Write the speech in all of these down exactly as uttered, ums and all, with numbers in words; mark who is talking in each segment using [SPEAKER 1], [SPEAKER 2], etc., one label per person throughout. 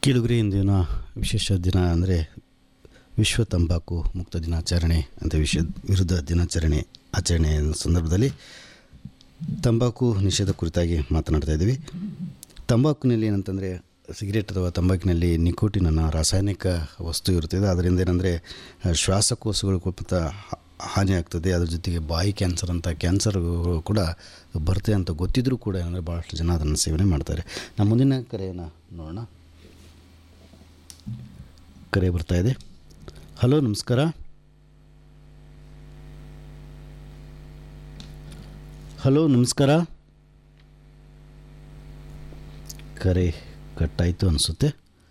[SPEAKER 1] ಕಿಲುಗರಿ ಇಂದಿನ ವಿಶೇಷ ದಿನ ಅಂದರೆ ವಿಶ್ವ ತಂಬಾಕು ಮುಕ್ತ ದಿನಾಚರಣೆ ಅಂತ ವಿಷಯ ವಿರುದ್ಧ ದಿನಾಚರಣೆ ಆಚರಣೆ ಸಂದರ್ಭದಲ್ಲಿ ತಂಬಾಕು ನಿಷೇಧ ಕುರಿತಾಗಿ ಮಾತನಾಡ್ತಾ ಇದ್ದೀವಿ. ತಂಬಾಕಿನಲ್ಲಿ ಏನಂತಂದರೆ ಸಿಗರೇಟ್ ಅಥವಾ ತಂಬಾಕಿನಲ್ಲಿ ನಿಕೋಟಿನ್ ಅನ್ನೋ ರಾಸಾಯನಿಕ ವಸ್ತು ಇರುತ್ತದೆ. ಅದರಿಂದ ಏನಂದರೆ ಶ್ವಾಸಕೋಶಗಳು ಮತ್ತು ಹಾನಿ ಆಗ್ತದೆ. ಅದ್ರ ಜೊತೆಗೆ ಬಾಯಿ ಕ್ಯಾನ್ಸರ್ ಅಂತ ಕ್ಯಾನ್ಸರ್ ಕೂಡ ಬರುತ್ತೆ ಅಂತ ಗೊತ್ತಿದ್ರೂ ಕೂಡ ಏನಂದರೆ ಭಾಳಷ್ಟು ಜನ ಅದನ್ನು ಸೇವನೆ ಮಾಡ್ತಾರೆ. ನಮ್ಮ ಮುಂದಿನ ಕರೆಯನ್ನು ನೋಡೋಣ. ಕರೆ ಬರ್ತಾ ಇದೆ. ಹಲೋ, ನಮಸ್ಕಾರ. ಹಲೋ, ನಮಸ್ಕಾರ. ಕರೆ ಕಟ್ಟಾಯಿತು ಅನಿಸುತ್ತೆ.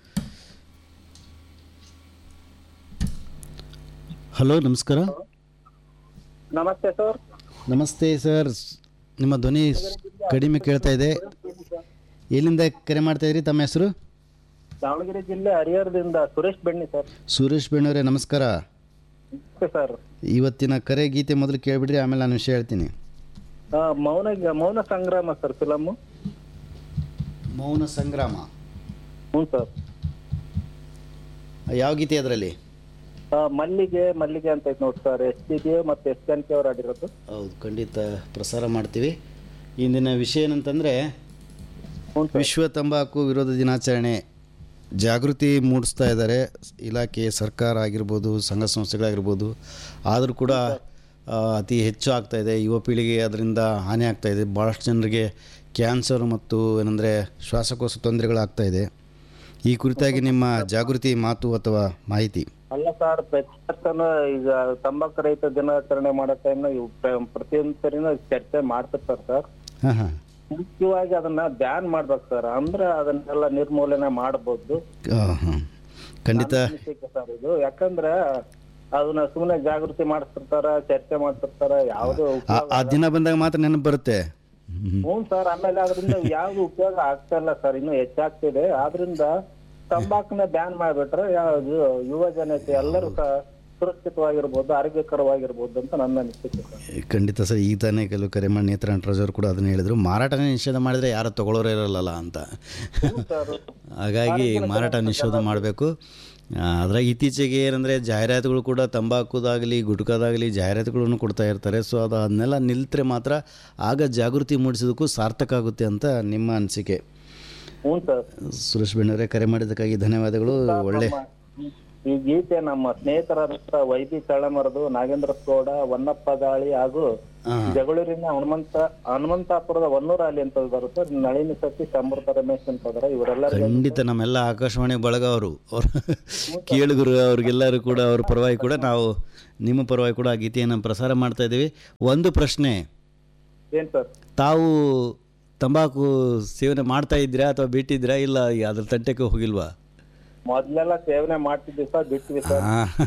[SPEAKER 1] ಹಲೋ, ನಮಸ್ಕಾರ.
[SPEAKER 2] ನಮಸ್ತೆ ಸರ್.
[SPEAKER 1] ನಮಸ್ತೆ ಸರ್. ನಿಮ್ಮ ಧ್ವನಿ ಕಡಿಮೆ ಕೇಳ್ತಾ ಇದೆ. ಎಲ್ಲಿಂದ ಕರೆ ಮಾಡ್ತಾ ಇದ್ರಿ? ತಮ್ಮ ಹೆಸರು?
[SPEAKER 2] ದಾವಣಗೆರೆ ಜಿಲ್ಲೆ ಹರಿಹರದಿಂದ ಸುರೇಶ್ ಬೆಣ್ಣಿ ಸರ್.
[SPEAKER 1] ಸುರೇಶ್ ಬೆಣ್ಣವರೇ, ನಮಸ್ಕಾರ.
[SPEAKER 2] ಸರ್,
[SPEAKER 1] ಇವತ್ತಿನ ಕರೆ ಗೀತೆ ಮೊದಲು ಕೇಳಿಬಿಡ್ರಿ, ಆಮೇಲೆ ನಾನು ವಿಷಯ ಹೇಳ್ತೀನಿ.
[SPEAKER 2] ಮೌನ ಮೌನ ಸಂಗ್ರಾಮ ಸರ್, ಫಿಲಮ್
[SPEAKER 1] ಮೌನ ಸಂಗ್ರಾಮ.
[SPEAKER 2] ಹ್ಞೂ ಸರ್.
[SPEAKER 1] ಯಾವ ಗೀತೆ ಅದರಲ್ಲಿ?
[SPEAKER 2] ಮಲ್ಲಿಗೆ ಮಲ್ಲಿಗೆ ಅಂತ ಐತೆ ನೋಡಿ ಸರ್. ಎಸ್ ಟಿ ಗೆ ಮತ್ತು ಎಸ್ ಜಾನಕಿ ಅವರು ಆಡಿರೋದು.
[SPEAKER 1] ಹೌದು, ಖಂಡಿತ ಪ್ರಸಾರ ಮಾಡ್ತೀವಿ. ಇಂದಿನ ವಿಷಯ ಏನಂತಂದರೆ ವಿಶ್ವ ತಂಬಾಕು ವಿರೋಧ ದಿನಾಚರಣೆ. ಜಾಗೃತಿ ಮೂಡಿಸ್ತಾ ಇದ್ದಾರೆ ಇಲಾಖೆ, ಸರ್ಕಾರ ಆಗಿರ್ಬೋದು, ಸಂಘ ಸಂಸ್ಥೆಗಳಾಗಿರ್ಬೋದು. ಆದರೂ ಕೂಡ ಅತಿ ಹೆಚ್ಚು ಆಗ್ತಾಯಿದೆ. ಯುವ ಪೀಳಿಗೆ ಅದರಿಂದ ಹಾನಿ ಆಗ್ತಾಯಿದೆ. ಭಾಳಷ್ಟು ಜನರಿಗೆ ಕ್ಯಾನ್ಸರ್ ಮತ್ತು ಏನಂದರೆ ಶ್ವಾಸಕೋಶ ತೊಂದರೆಗಳಾಗ್ತಾಯಿದೆ. ಈ ಕುರಿತಾಗಿ ನಿಮ್ಮ ಜಾಗೃತಿ ಮಾತು ಅಥವಾ ಮಾಹಿತಿ?
[SPEAKER 2] ಅಲ್ಲ ಸರ್, ಪ್ರತಿ ವರ್ಷನೂ ಈಗ ತಂಬಾಕು ರಹಿತ ದಿನಾಚರಣೆ ಮಾಡೋ ಟೈಮ್ನ ಪ್ರತಿಯೊಂದು ಸರಿನೂ ಚರ್ಚೆ ಮಾಡ್ತಿರ್ತಾರೆ ಸರ್.
[SPEAKER 1] ಹಾಂ ಹಾಂ
[SPEAKER 2] ಮುಖ್ಯವಾಗಿ ಅದನ್ನ ಬ್ಯಾನ್ ಮಾಡ್ಬೇಕು ಸರ್. ಅಂದ್ರೆ ಅದನ್ನೆಲ್ಲ ನಿರ್ಮೂಲನೆ ಮಾಡಬಹುದು.
[SPEAKER 1] ಖಂಡಿತ
[SPEAKER 2] ಸರ್ ಇದು ಯಾಕಂದ್ರೆ ಅದನ್ನ ಸುಮ್ಮನೆ ಜಾಗೃತಿ ಮಾಡಿಸ್ತಿರ್ತಾರ, ಚರ್ಚೆ ಮಾಡ್ತಿರ್ತಾರ. ಯಾವ್ದು
[SPEAKER 1] ಆ ದಿನ ಬಂದಾಗ ಮಾತ್ರ ನೆನಪು ಬರುತ್ತೆ.
[SPEAKER 2] ಹ್ಞೂ ಸರ್. ಆಮೇಲೆ ಅದರಿಂದ ಯಾವ್ದು ಉಪಯೋಗ ಆಗ್ತಾ ಇಲ್ಲ ಸರ್, ಇನ್ನು ಹೆಚ್ಚಾಗ್ತಿದೆ. ಆದ್ರಿಂದ ತಂಬಾಕನ್ನ ಬ್ಯಾನ್ ಮಾಡ್ಬಿಟ್ರೆ ಯಾವ್ದು ಯುವ ಜನತೆ ಎಲ್ಲರೂ ಸುರಕ್ಷಿತವಾಗಿರ್ಬೋದು, ಆರೋಗ್ಯಕರವಾಗಿರ್ಬೋದು ಅಂತ ನನ್ನ ಅನಿಸಿಕೆ ಸರ್.
[SPEAKER 1] ಖಂಡಿತ ಸರ್. ಈಗ ತಾನೇ ಕೆಲವು ಕರೆ ಮಾಡಿ ನೇತ್ರ ನಟರಾಜ್ ಅವರು ಕೂಡ ಅದನ್ನು ಹೇಳಿದರು, ಮಾರಾಟನೇ ನಿಷೇಧ ಮಾಡಿದರೆ ಯಾರು ತೊಗೊಳೋರೇ ಇರಲ್ಲ ಅಂತ. ಹಾಗಾಗಿ ಮಾರಾಟ ನಿಷೇಧ ಮಾಡಬೇಕು. ಅದ್ರಾಗ ಇತ್ತೀಚೆಗೆ ಏನಂದರೆ ಜಾಹೀರಾತುಗಳು ಕೂಡ ತಂಬಾಕುದಾಗಲಿ ಗುಟ್ಕಾದಾಗಲಿ ಜಾಹೀರಾತುಗಳನ್ನು ಕೊಡ್ತಾ ಇರ್ತಾರೆ. ಸೊ ಅದು ಅದನ್ನೆಲ್ಲ ನಿಲ್ತರೆ ಮಾತ್ರ ಆಗ ಜಾಗೃತಿ ಮೂಡಿಸೋದಕ್ಕೂ ಸಾರ್ಥಕ ಆಗುತ್ತೆ ಅಂತ ನಿಮ್ಮ ಅನಿಸಿಕೆ?
[SPEAKER 2] ಹ್ಞೂ ಸರ್.
[SPEAKER 1] ಸುರೇಶ್ ಬೆಣ್ಣವರೇ, ಕರೆ ಮಾಡಿದ್ದಕ್ಕಾಗಿ ಧನ್ಯವಾದಗಳು. ಒಳ್ಳೆ
[SPEAKER 2] ಈ ಗೀತೆ ನಮ್ಮ ಸ್ನೇಹಿತರಾದ ವೈಬಿ ಚಳ್ಳಮರದು, ನಾಗೇಂದ್ರ ಗೌಡ, ವನ್ನಪ್ಪ ದಾಳಿ ಹಾಗೂ ಜಗಳೂರಿನ ಹನುಮಂತ ಹನುಮಂತಾಪುರದ ಹೊನ್ನೂರ ಅಲಿ ಅಂತ ಬರುತ್ತೆ. ನಳಿನಿ ಸತೀಶ್, ಅಮೃತ ರಮೇಶ್ ಅಂತ ಇದಾರೆ. ಇವರೆಲ್ಲ
[SPEAKER 1] ಖಂಡಿತ ನಮ್ಮೆಲ್ಲ ಆಕಾಶವಾಣಿ ಬಳಗ ಅವರು ಅವ್ರ ಕೇಳುಗರು, ಅವ್ರಿಗೆಲ್ಲರೂ ಕೂಡ ಅವ್ರ ಪರವಾಗಿ ಕೂಡ ನಾವು ನಿಮ್ಮ ಪರವಾಗಿ ಕೂಡ ಆ ಗೀತೆಯನ್ನು ಪ್ರಸಾರ ಮಾಡ್ತಾ ಇದ್ದೀವಿ. ಒಂದು ಪ್ರಶ್ನೆ,
[SPEAKER 2] ಏನ್ ಸರ್,
[SPEAKER 1] ತಾವು ತಂಬಾಕು ಸೇವನೆ ಮಾಡ್ತಾ ಇದ್ದೀರಾ ಅಥವಾ ಬಿಟ್ಟಿದ್ದೀರಾ? ಇಲ್ಲ ಅದ್ರ ತಂಟೆಗೆ ಹೋಗಿಲ್ವಾ?
[SPEAKER 2] ಮೊದ್ಲೆಲ್ಲ ಸೇವನೆ ಮಾಡ್ತಿದ್ವಿ ಸರ್, ಬಿಟ್ವಿ ಸರ್.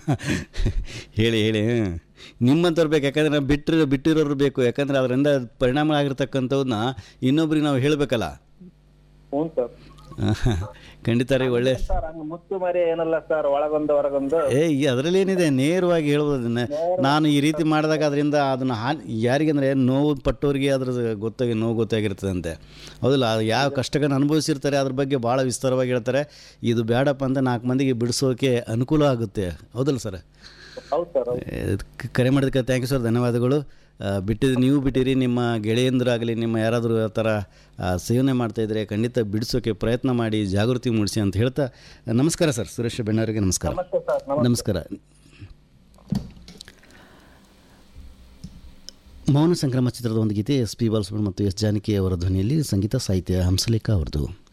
[SPEAKER 1] ಹೇಳಿ ಹೇಳಿ ನಿಮ್ಮಂಥವ್ರು ಬೇಕು. ಯಾಕಂದರೆ ನಾವು ಬಿಟ್ಟಿರೋ ಬಿಟ್ಟಿರೋರು ಬೇಕು. ಯಾಕಂದರೆ ಅದರಿಂದ ಪರಿಣಾಮ ಆಗಿರ್ತಕ್ಕಂಥವನ್ನ ಇನ್ನೊಬ್ರಿಗೆ ನಾವು ಹೇಳಬೇಕಲ್ಲ.
[SPEAKER 2] ಹ್ಞೂ ಸರ್.
[SPEAKER 1] ಖಂಡಿತ ರೀ. ಒಳ್ಳೆ
[SPEAKER 2] ಮುತ್ತು ಮರಿ ಏನಲ್ಲ ಸರ್, ಒಳಗೊಂದು ಹೊರಗೊಂದು.
[SPEAKER 1] ಏ ಅದರಲ್ಲಿ ಏನಿದೆ, ನೇರವಾಗಿ ಹೇಳ್ಬೋದನ್ನ. ನಾನು ಈ ರೀತಿ ಮಾಡಿದಾಗ ಅದರಿಂದ ಅದನ್ನು ಹಾನಿ ಯಾರಿಗಂದರೆ ನೋವು ಪಟ್ಟೋರಿಗೆ ಅದ್ರ ಗೊತ್ತಾಗಿ ನೋವು ಗೊತ್ತಾಗಿರ್ತದಂತೆ. ಹೌದಿಲ್ಲ? ಯಾವ ಕಷ್ಟಗಳನ್ನು ಅನುಭವಿಸಿರ್ತಾರೆ ಅದ್ರ ಬಗ್ಗೆ ಭಾಳ ವಿಸ್ತಾರವಾಗಿ ಹೇಳ್ತಾರೆ. ಇದು ಬೇಡಪ್ಪ ಅಂತ ನಾಲ್ಕು ಮಂದಿಗೆ ಬಿಡಿಸೋಕೆ ಅನುಕೂಲ ಆಗುತ್ತೆ. ಹೌದಲ್ಲ ಸರ್?
[SPEAKER 2] ಹೌದು ಸರ್.
[SPEAKER 1] ಕರೆ ಮಾಡೋದಕ್ಕೆ ಥ್ಯಾಂಕ್ ಯು ಸರ್, ಧನ್ಯವಾದಗಳು. ಬಿಟ್ಟಿದ್ದು ನೀವು ಬಿಟ್ಟಿರಿ, ನಿಮ್ಮ ಗೆಳೆಯಂದರಾಗಲಿ ನಿಮ್ಮ ಯಾರಾದರೂ ಆ ಥರ ಸೇವನೆ ಮಾಡ್ತಾಯಿದ್ರೆ ಖಂಡಿತ ಬಿಡಿಸೋಕೆ ಪ್ರಯತ್ನ ಮಾಡಿ, ಜಾಗೃತಿ ಮೂಡಿಸಿ ಅಂತ ಹೇಳ್ತಾ ನಮಸ್ಕಾರ ಸರ್. ಸುರೇಶ್ ಬೆಣ್ಣವರಿಗೆ ನಮಸ್ಕಾರ. ನಮಸ್ಕಾರ. ಮೌನ ಸಂಕ್ರಮ ಚಿತ್ರದ ಒಂದು ಗೀತೆ ಎಸ್ ಪಿ ಬಾಲಸುಬ್ರಹ್ಮಣ್ಯ ಮತ್ತು ಎಸ್ ಜಾನಕಿ ಅವರ ಧ್ವನಿಯಲ್ಲಿ, ಸಂಗೀತ ಸಾಹಿತ್ಯ ಹಂಸಲೇಖ ಅವರದು.